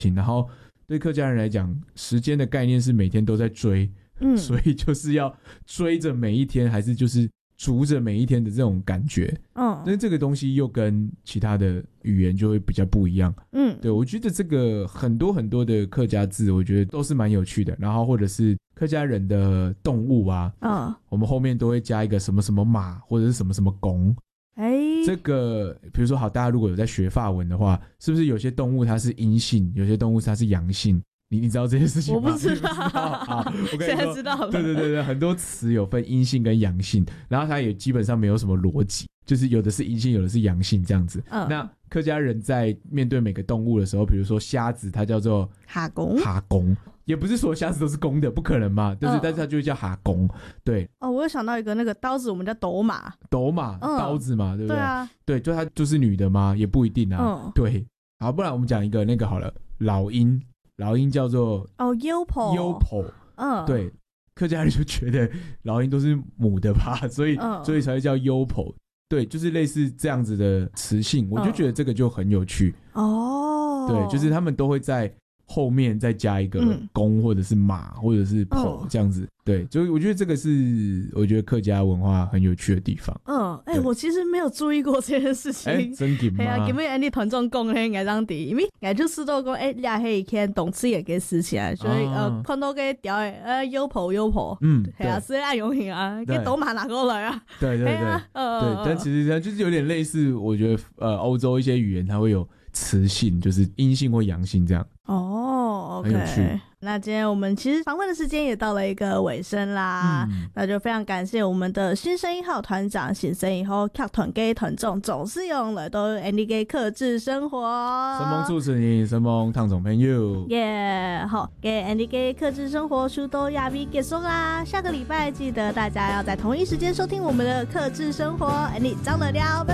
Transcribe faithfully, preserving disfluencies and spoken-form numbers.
情，然后对客家人来讲，时间的概念是每天都在追，嗯，所以就是要追着每一天，还是就是逐着每一天的这种感觉，嗯，但是这个东西又跟其他的语言就会比较不一样，嗯，对，我觉得这个很多很多的客家字，我觉得都是蛮有趣的，然后或者是客家人的动物啊，嗯，我们后面都会加一个什么什么马或者是什么什么公。哎，这个比如说好，大家如果有在学法文的话，是不是有些动物它是阴性，有些动物它是阳性？你你知道这件事情吗？ 我不知道。 好，我跟你说， 现在知道了。 对对对对，很多词有分阴性跟阳性，然后它也基本上没有什么逻辑，就是有的是阴性，有的是阳性这样子。嗯，那客家人在面对每个动物的时候，比如说虾子，它叫做哈公， 哈公。也不是所有虾子都是公的，不可能嘛，对不对？嗯，但是它就会叫哈公，对。 哦，我有想到一个那个刀子，我们叫斗马， 斗马，嗯，刀子嘛，对不对？ 对啊， 对，就它就是女的吗？也不一定啊。嗯，对。好，不然我们讲一个那个好了，老鹰，老鹰叫做哦优婆， 优婆，嗯，对，客家人就觉得老鹰都是母的吧，所以、嗯、所以才会叫优婆。对，就是类似这样子的词性，我就觉得这个就很有趣哦。对，就是他们都会在后面再加一个公或者是马或者是婆这样子，嗯，对，所以我觉得这个是我觉得客家文化很有趣的地方。 嗯，哎、欸，我其实没有注意过这件事情。哎、 欸，真的吗？ 系啊，今日你团长讲迄个当地，因为我就知道讲，哎、欸，俩迄天动词也给死起来，所以、哦、呃，看到个调诶，呃，优婆优婆，嗯，系啊，是爱用型啊，给斗马拿过来啊。 对对对，啊、呃，对，但其实它就是有点类似，我觉得呃，欧洲一些语言它会有词性，就是阴性或阳性这样。 哦 ，OK， 很有趣。 那今天我们其实访问的时间也到了一个尾声啦，嗯、那就非常感谢我们的新生一号团长，新生以后客团给团众总是用了都 Andy 给克制生活， 神梦促使你，神梦烫总朋友， 耶、yeah, 好，给 Andy 给克制生活书都亚比结束啦，下个礼拜记得大家要在同一时间收听我们的克制生活 ，Andy 张得了。